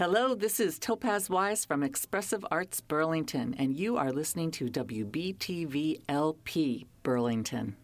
Hello, this is Topaz Wise from Expressive Arts Burlington, and you are listening to WBTV LP Burlington.